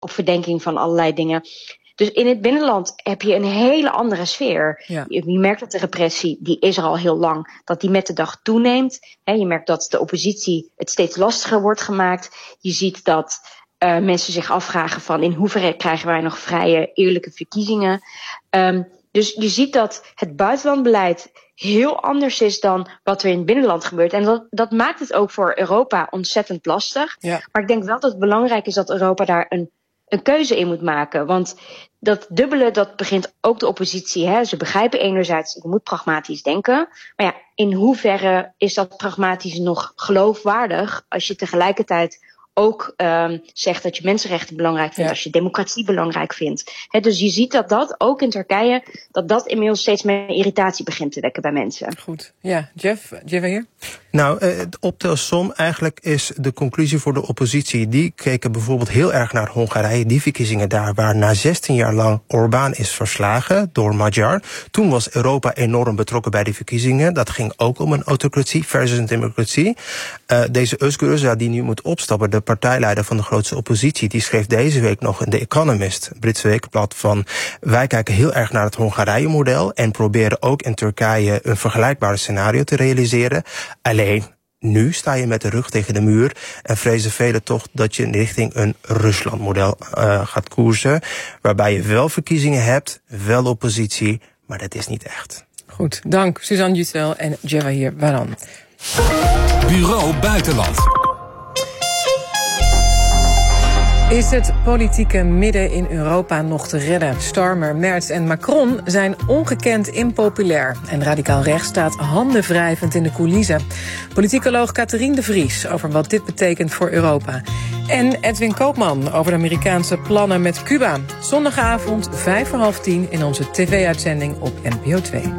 op verdenking van allerlei dingen. Dus in het binnenland heb je een hele andere sfeer. Ja. Je merkt dat de repressie, die is er al heel lang, dat die met de dag toeneemt. Je merkt dat de oppositie het steeds lastiger wordt gemaakt. Je ziet dat mensen zich afvragen van in hoeverre krijgen wij nog vrije, eerlijke verkiezingen. Dus je ziet dat het buitenlandbeleid heel anders is dan wat er in het binnenland gebeurt. En dat maakt het ook voor Europa ontzettend lastig. Ja. Maar ik denk wel dat het belangrijk is dat Europa daar een keuze in moet maken. Want dat dubbele, dat begint ook de oppositie. Hè? Ze begrijpen enerzijds, je moet pragmatisch denken. Maar ja, in hoeverre is dat pragmatisch nog geloofwaardig als je tegelijkertijd ook zegt dat je mensenrechten belangrijk vindt, als je democratie belangrijk vindt. Dus je ziet dat ook in Turkije, dat inmiddels steeds meer irritatie begint te wekken bij mensen. Goed. Ja, Jeff hier? Nou, op de som eigenlijk is de conclusie voor de oppositie. Die keken bijvoorbeeld heel erg naar Hongarije. Die verkiezingen daar waar na 16 jaar lang Orbán is verslagen door Magyar. Toen was Europa enorm betrokken bij die verkiezingen. Dat ging ook om een autocratie versus een democratie. Deze Özgür Özel die nu moet opstappen, de partijleider van de grootste oppositie, die schreef deze week nog in The Economist, een Britse weekblad, van wij kijken heel erg naar het Hongarije-model en proberen ook in Turkije een vergelijkbaar scenario te realiseren. Alleen, nu sta je met de rug tegen de muur en vrezen velen toch dat je richting een Rusland-model gaat koersen, waarbij je wel verkiezingen hebt, wel oppositie, maar dat is niet echt. Goed, dank Suzanne Yücel en Cevahir Baran. Bureau Buitenland. Is het politieke midden in Europa nog te redden? Starmer, Merz en Macron zijn ongekend impopulair. En radicaal rechts staat handenwrijvend in de coulissen. Politicoloog Catherine de Vries over wat dit betekent voor Europa. En Edwin Koopman over de Amerikaanse plannen met Cuba. Zondagavond 9:55 in onze tv-uitzending op NPO 2.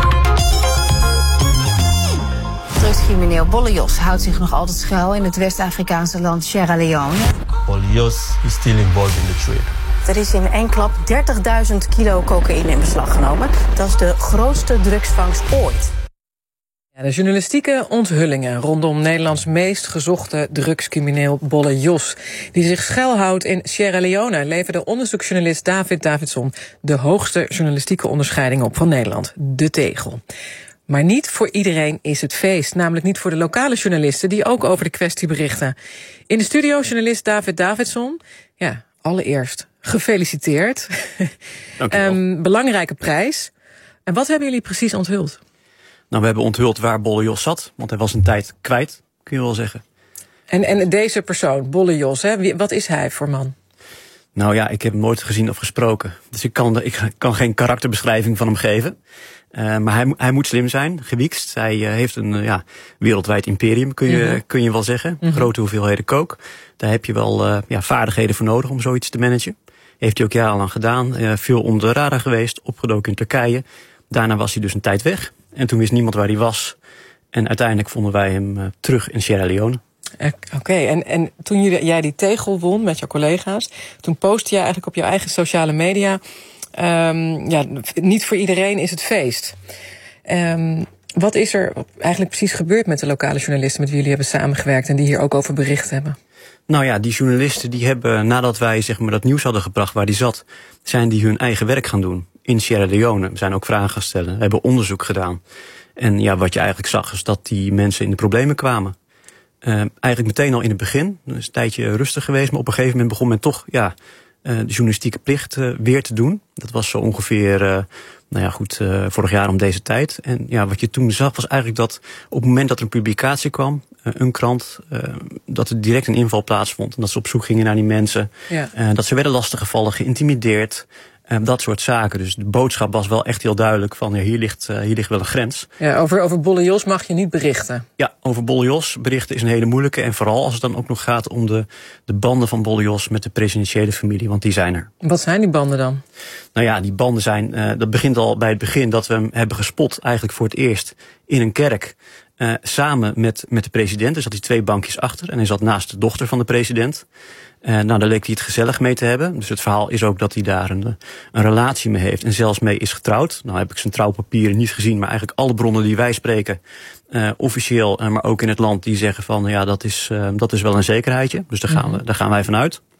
Drugscrimineel Bolle Jos houdt zich nog altijd schuil in het West-Afrikaanse land Sierra Leone. Bolle Jos is still involved in the trade. Er is in één klap 30.000 kilo cocaïne in beslag genomen. Dat is de grootste drugsvangst ooit. Ja, de journalistieke onthullingen rondom Nederlands meest gezochte drugscrimineel Bolle Jos, die zich schuilhoudt in Sierra Leone, leverde onderzoeksjournalist David Davidson de hoogste journalistieke onderscheiding op van Nederland, de Tegel. Maar niet voor iedereen is het feest. Namelijk niet voor de lokale journalisten die ook over de kwestie berichten. In de studio journalist David Davidson. Ja, allereerst gefeliciteerd. Dank u wel. Belangrijke prijs. En wat hebben jullie precies onthuld? Nou, we hebben onthuld waar Bolle Jos zat. Want hij was een tijd kwijt, kun je wel zeggen. En deze persoon, Bolle Jos, wat is hij voor man? Nou ja, ik heb hem nooit gezien of gesproken. Dus ik kan geen karakterbeschrijving van hem geven. Maar hij moet slim zijn, gewiekst. Hij heeft een wereldwijd imperium, kun je wel zeggen. Grote hoeveelheden coke. Daar heb je wel vaardigheden voor nodig om zoiets te managen. Heeft hij ook jarenlang gedaan. Veel onder de radar geweest, opgedoken in Turkije. Daarna was hij dus een tijd weg. En toen wist niemand waar hij was. En uiteindelijk vonden wij hem terug in Sierra Leone. Oké, en toen jij die Tegel won met jouw collega's, toen postte jij eigenlijk op jouw eigen sociale media, niet voor iedereen is het feest. Wat is er eigenlijk precies gebeurd met de lokale journalisten met wie jullie hebben samengewerkt en die hier ook over bericht hebben? Nou ja, die journalisten die hebben, nadat wij dat nieuws hadden gebracht waar die zat, zijn die hun eigen werk gaan doen in Sierra Leone. We zijn ook vragen gaan stellen, we hebben onderzoek gedaan. En ja, wat je eigenlijk zag is dat die mensen in de problemen kwamen. Eigenlijk meteen al in het begin. Het is een tijdje rustig geweest, maar op een gegeven moment begon men toch de journalistieke plicht weer te doen. Dat was zo ongeveer vorig jaar om deze tijd. En ja, wat je toen zag was eigenlijk dat op het moment dat er een publicatie kwam, een krant, dat er direct een inval plaatsvond. En dat ze op zoek gingen naar die mensen. Ja. Dat ze werden lastiggevallen, geïntimideerd. Dat soort zaken. Dus de boodschap was wel echt heel duidelijk van hier ligt wel een grens. Ja, over Bolle Jos mag je niet berichten. Ja, over Bolle Jos berichten is een hele moeilijke. En vooral als het dan ook nog gaat om de banden van Bolle Jos met de presidentiële familie. Want die zijn er. Wat zijn die banden dan? Nou ja, die banden zijn, dat begint al bij het begin dat we hem hebben gespot eigenlijk voor het eerst in een kerk. Samen met de president. Er zat hij 2 bankjes achter en hij zat naast de dochter van de president. Daar leek hij het gezellig mee te hebben. Dus het verhaal is ook dat hij daar een relatie mee heeft en zelfs mee is getrouwd. Nou heb ik zijn trouwpapieren niet gezien, maar eigenlijk alle bronnen die wij spreken, officieel, maar ook in het land, die zeggen van ja, dat is wel een zekerheidje. Dus daar gaan wij vanuit.